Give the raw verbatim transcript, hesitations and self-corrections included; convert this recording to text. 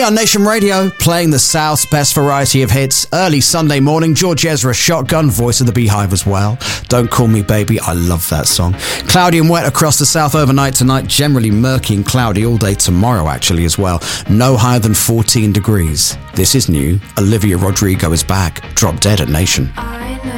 on Nation Radio, playing the South's best variety of hits. Early Sunday morning, George Ezra, Shotgun, voice of the Beehive as well. Don't Call Me Baby, I love that song. Cloudy and wet across the south overnight tonight, generally murky and cloudy all day tomorrow actually as well. No higher than fourteen degrees. This is new. Olivia Rodrigo is back. Drop Dead at Nation.